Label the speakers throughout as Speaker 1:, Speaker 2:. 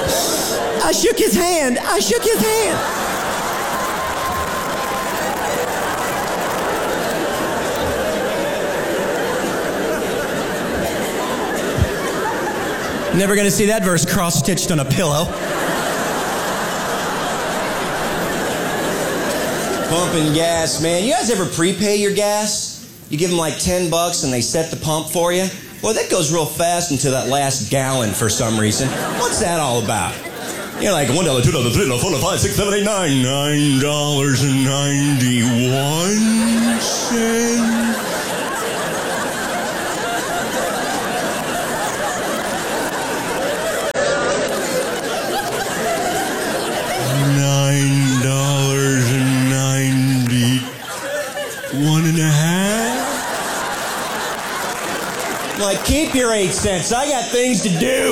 Speaker 1: I shook his hand. Never gonna see that verse cross-stitched on a pillow. Pumping gas, man. You guys ever prepay your gas? You give them like $10 and they set the pump for you? Well, that goes real fast until that last gallon for some reason. What's that all about? You're like $1, $2, $3, $4, $5, $6, $7, $8, $9, $9.91. Like, keep your 8 cents. I got things to do.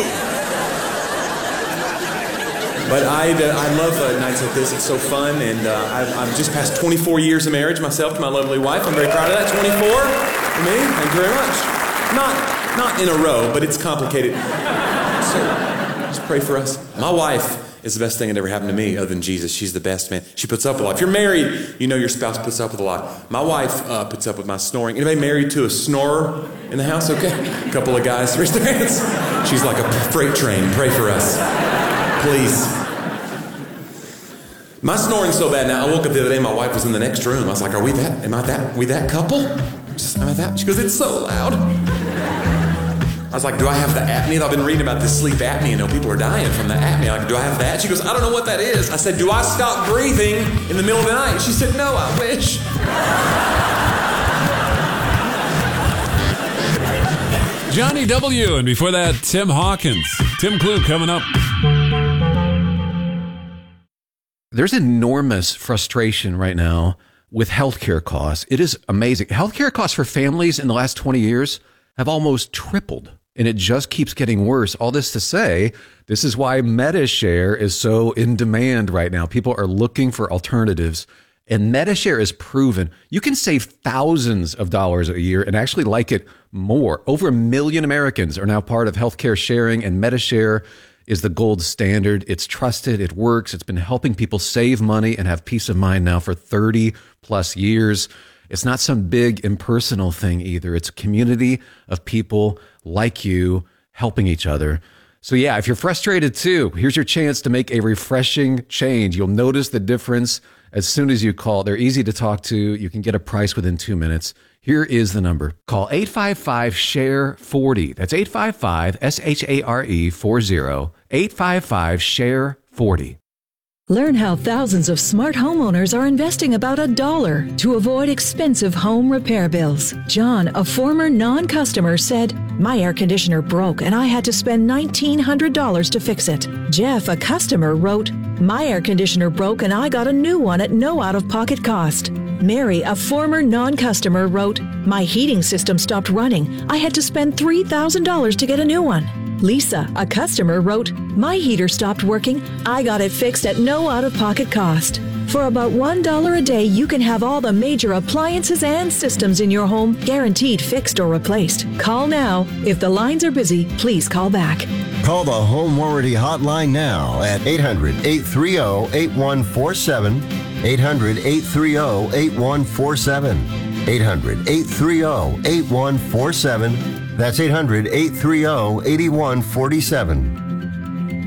Speaker 2: But I love nights like this. It's so fun, and I've just passed 24 years of marriage myself to my lovely wife. I'm very proud of that. 24 for me. Thank you very much. Not in a row, but it's complicated. So just pray for us. My wife is the best thing that ever happened to me other than Jesus. She's the best, man. She puts up with a lot. If you're married, you know your spouse puts up with a lot. My wife puts up with my snoring. Anybody married to a snorer in the house? Okay. A couple of guys raise their hands. She's like a freight train. Pray for us. Please. My snoring's so bad now. I woke up the other day, my wife was in the next room. I was like, are we that couple? Am I that? She goes, it's so loud. I was like, do I have the apnea? I've been reading about this sleep apnea. You know, people are dying from the apnea. Like, do I have that? She goes, I don't know what that is. I said, do I stop breathing in the middle of the night? She said, no, I wish.
Speaker 3: Johnny W. And before that, Tim Hawkins. Tim Clue coming up.
Speaker 4: There's enormous frustration right now with healthcare costs. It is amazing. Healthcare costs for families in the last 20 years have almost tripled. And it just keeps getting worse. All this to say, this is why Medi-Share is so in demand right now. People are looking for alternatives. And Medi-Share is proven. You can save thousands of dollars a year and actually like it more. Over 1 million Americans are now part of healthcare sharing, and Medi-Share is the gold standard. It's trusted. It works. It's been helping people save money and have peace of mind now for 30 plus years. It's not some big impersonal thing either. It's a community of people like you helping each other. So yeah, if you're frustrated too, here's your chance to make a refreshing change. You'll notice the difference as soon as you call. They're easy to talk to. You can get a price within 2 minutes. Here is the number. Call 855-SHARE-40. That's 855-SHARE-40. 855-SHARE-40.
Speaker 5: Learn how thousands of smart homeowners are investing about $1 to avoid expensive home repair bills. John, a former non-customer, said, my air conditioner broke and I had to spend $1,900 to fix it. Jeff, a customer, wrote, my air conditioner broke and I got a new one at no out-of-pocket cost. Mary, a former non-customer, wrote, my heating system stopped running. I had to spend $3,000 to get a new one. Lisa, a customer, wrote, my heater stopped working. I got it fixed at no out-of-pocket cost. For about $1 a day, you can have all the major appliances and systems in your home guaranteed fixed or replaced. Call now. If the lines are busy, please call back.
Speaker 6: Call the Home Warranty Hotline now at 800-830-8147. 800-830-8147. 800-830-8147. That's 800-830-8147.